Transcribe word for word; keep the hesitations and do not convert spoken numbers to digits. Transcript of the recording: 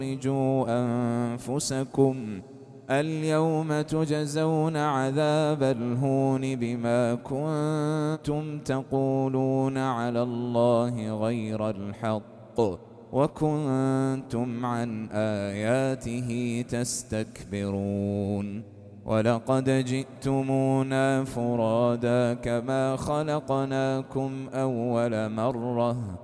أخرجوا أنفسكم اليوم تجزون عذاب الهون بما كنتم تقولون على الله غير الحق وكنتم عن آياته تستكبرون ولقد جئتمونا فرادا كما خلقناكم أول مرة